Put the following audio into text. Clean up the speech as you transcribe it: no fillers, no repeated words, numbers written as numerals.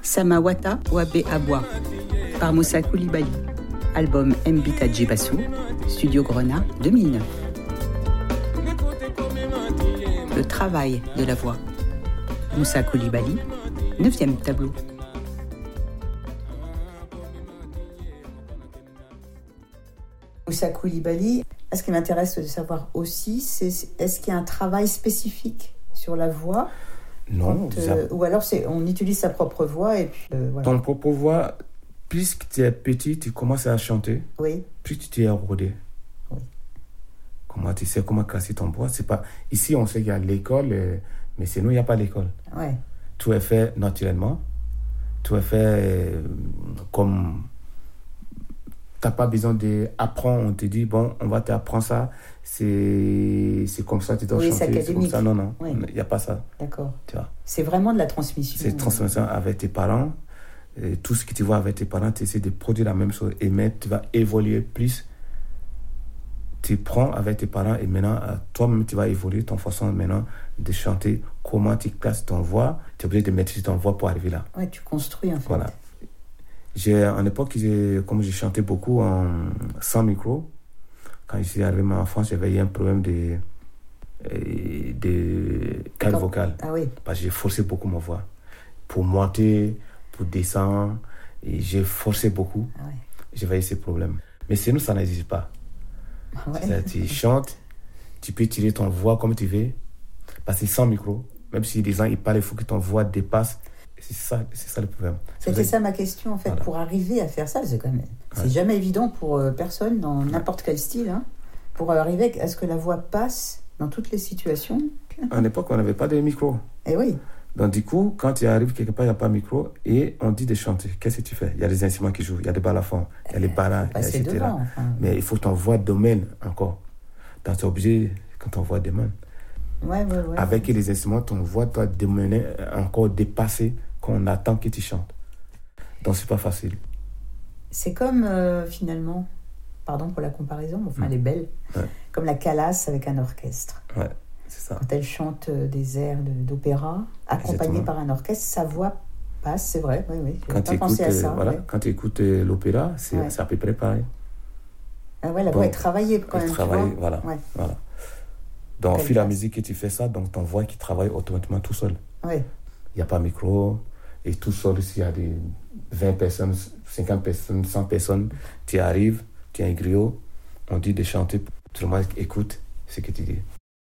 Samawata Wabe Abwa par Moussa Koulibaly. Album Mbita Djibassou, Studio Grenat 2009. Le travail de la voix. Moussa Koulibaly, 9e tableau. Moussa Koulibaly, ce qui m'intéresse de savoir aussi, c'est est-ce qu'il y a un travail spécifique sur la voix? Non. Ou alors on utilise sa propre voix et puis voilà. Ton propre voix, plus tu es petit, tu commences à chanter, oui. Plus tu t'es rodé. Oui. Comment tu sais comment casser ton voix? C'est pas... Ici, on sait qu'il y a l'école, mais chez nous, il n'y a pas l'école. Ouais. Tout est fait naturellement. Tout est fait comme... Tu n'as pas besoin d'apprendre. On te dit, bon, on va t'apprendre ça. C'est comme ça, tu dois chanter. C'est académique. C'est comme ça. Non. Il n'y a pas ça. D'accord. Tu vois. C'est vraiment de la transmission. C'est transmission avec tes parents. Et tout ce que tu vois avec tes parents, tu essaies de produire la même chose. Et maintenant, tu vas évoluer plus. Tu prends avec tes parents et maintenant, toi-même, tu vas évoluer ton façon maintenant de chanter. Comment tu classes ton voix. Tu es obligé de maîtriser ton voix pour arriver là. Oui, tu construis en fait. Voilà. En époque, comme j'ai chanté beaucoup sans micro, quand je suis arrivé en France, j'avais eu un problème de cale vocale. Ah oui. Parce que j'ai forcé beaucoup ma voix. Pour monter, pour descendre, et j'ai forcé beaucoup. Ah oui. J'avais eu ces problèmes. Mais chez nous, ça n'existe pas. Ah ouais. Tu chantes, tu peux tirer ton voix comme tu veux, parce que sans micro, même si les gens ils parlent, il faut que ton voix dépasse. C'est ça le problème. C'était ça ma question en fait. Voilà. Pour arriver à faire ça, c'est jamais évident pour personne dans n'importe quel style. Hein, pour arriver à ce que la voix passe dans toutes les situations. À l'époque, on n'avait pas de micro. Eh oui. Donc du coup, quand tu arrives quelque part, il n'y a pas de micro et on dit de chanter. Qu'est-ce que tu fais? Il y a des instruments qui jouent, il y a des balafons, il y a les balas, etc. Devant, Mais il faut que ton voix domine encore. Donc tu es obligé, quand ton voix domine. Ouais. Avec les instruments, ton voix doit dominer, encore dépasser qu'on attend que tu chantes. Donc c'est pas facile. C'est comme finalement, pardon pour la comparaison, mais elle est belle, comme la calasse avec un orchestre. Ouais, c'est ça. Quand elle chante des airs d'opéra, accompagnée par un orchestre, sa voix passe, c'est vrai, oui. Quand tu écoutes, quand tu écoutes l'opéra, c'est à peu près pareil. Ah ouais, la voix est travaillée quand même. Travaillée, voilà. Donc, au fil de la musique que tu fais ça, donc ton voix qui travaille automatiquement tout seul. Oui. Il n'y a pas de micro. Et tout seul, s'il y a des 20 personnes, 50 personnes, 100 personnes, tu arrives, tu as un griot, on dit de chanter, tout le monde écoute ce que tu dis.